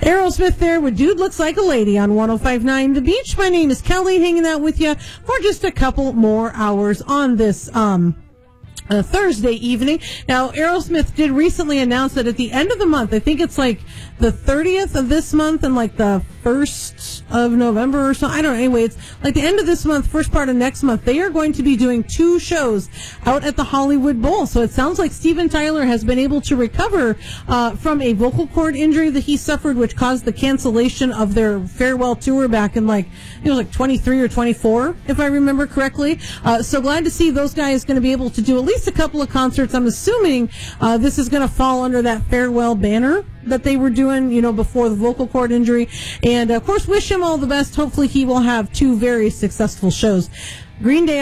Aerosmith there with Dude Looks Like a Lady on 105.9 The Beach. My name is Kelly, hanging out with you for just a couple more hours on this Thursday evening. Now, Aerosmith did recently announce that at the end of the month, I think it's like the 30th of this month and like the 1st of November or so. I don't know. Anyway, it's like the end of this month, first part of next month. They are going to be doing 2 shows out at the Hollywood Bowl. So it sounds like Steven Tyler has been able to recover from a vocal cord injury that he suffered, which caused the cancellation of their farewell tour back in like 23 or 24, if I remember correctly. So glad to see those guys going to be able to do at least a couple of concerts. I'm assuming this is going to fall under that farewell banner that they were doing, before the vocal cord injury. And, of course, wish him all the best. Hopefully he will have 2 very successful shows. Green Day